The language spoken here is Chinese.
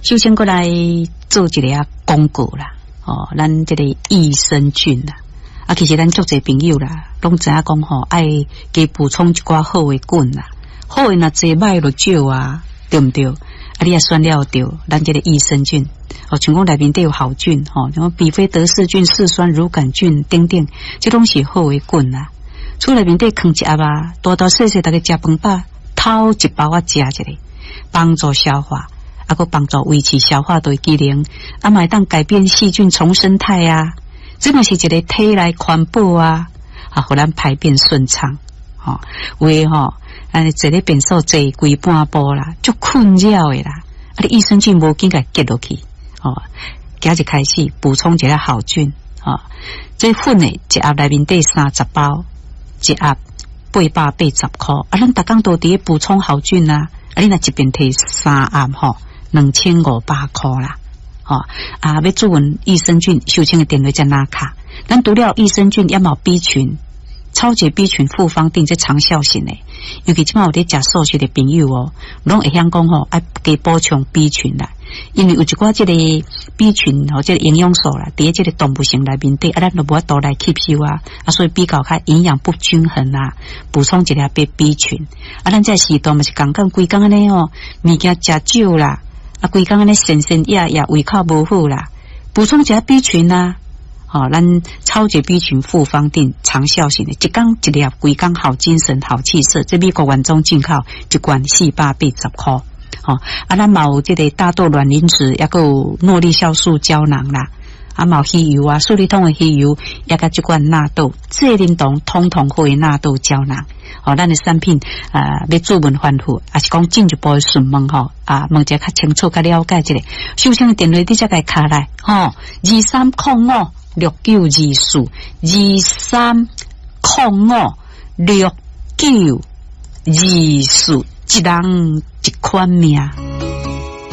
首先过来做一个广告啦，哦，咱这个益生菌啦，其实咱足侪朋友啦，拢知影讲吼，爱加补充一寡好的菌啦，好的若侪歹就少啊，对不对？你也选了对，咱这个益生菌，像讲内面都有好菌，像讲比菲德氏菌、嗜酸乳杆菌等等，这拢是好的菌啦。厝内面底放一盒啊，大大细细大家食饭饱，头一包啊食一个，帮助消化，还帮助维持消化的机能，嘛会当改变细菌重生态啊，这嘛是一个体内环保啊，互咱排便顺畅，坐咧便所坐规半步啦，足困扰的啦。你益生菌无紧甲结落去，今日开始补充一下好菌，这粉的一盒内面底30包，一盒880块，咱逐工都伫补充好菌啊，你若一边摕3盒2500块啦，要注文益生菌，收请的电话在哪卡？咱除了益生菌，也有 B 群。超级 B 群复方定这长效型的，尤其即摆有咧食素食的朋友拢会晓讲爱加补充 B 群啦，因为有一寡这个 B 群这个营养素啦，伫这个动物性内面底，咱都无法度来吸收啊，所以比较较营养不均衡啊，补充一下 B 群，咱这时段嘛是刚刚规工安尼物件食少啦，规工安尼神也胃口无好啦，补充一下 B 群啊。咱超级 B 群复方定长效型的，一缸一粒，规缸好精神好气色，这美国原装进口，一罐480块。咱嘛有这个大豆卵磷脂，也有诺丽酵素胶囊啦，嘛有鱼油啊，数理通的鱼油，也甲一罐纳豆，这灵动通通会纳豆胶囊。咱的产品要注文反复，还是讲进一步的询问问者较清楚、较了解一下。首先的电话你才该卡来2305。6924 2305 6924，一人一款命。